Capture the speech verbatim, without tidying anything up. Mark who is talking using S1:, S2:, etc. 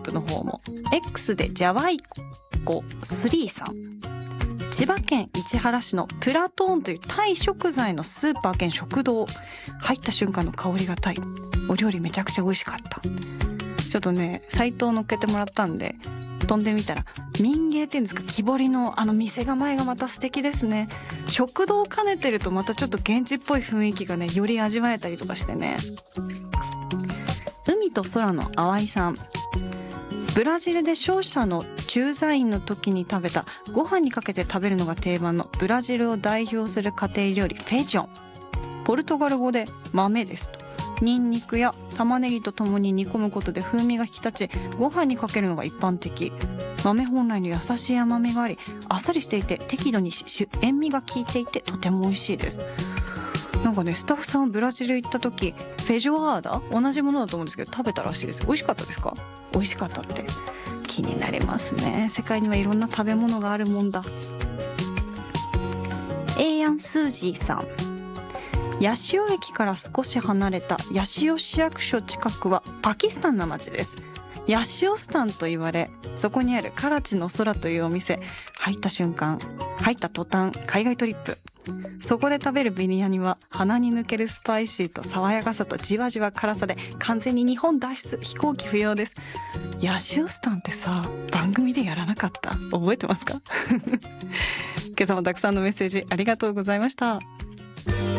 S1: プの方も X でジャワイコスリーさん、千葉県市原市のプラトーンというタイ食材のスーパー兼食堂、入った瞬間の香りがタイ、お料理めちゃくちゃ美味しかった。ちょっとねサイトを載っけてもらったんで飛んでみたら、民芸っていうんですか、木彫りのあの店構えがまた素敵ですね。食堂を兼ねてるとまたちょっと現地っぽい雰囲気がねより味わえたりとかしてね。海と空の淡いさん、ブラジルで商社の駐在員の時に食べたご飯にかけて食べるのが定番のブラジルを代表する家庭料理フェジョン、ポルトガル語で豆ですと。ニンニクや玉ねぎとともに煮込むことで風味が引き立ち、ご飯にかけるのが一般的。豆本来の優しい甘みがあり、あっさりしていて適度に塩味が効いていてとても美味しいです。なんかねスタッフさんブラジル行った時フェジョアーダ同じものだと思うんですけど食べたらしいです。美味しかったですか？美味しかったって気になりますね。世界にはいろんな食べ物があるもんだ。エーヤンスージーさん、ヤシオ駅から少し離れたヤシオ市役所近くはパキスタンな町です。ヤシオスタンと言われ、そこにあるカラチの空というお店、入った瞬間入った途端海外トリップ。そこで食べるビリヤニは鼻に抜けるスパイシーと爽やかさとじわじわ辛さで完全に日本脱出、飛行機不要です。ヤシオスタンってさ番組でやらなかった？覚えてますか？今朝もたくさんのメッセージありがとうございました。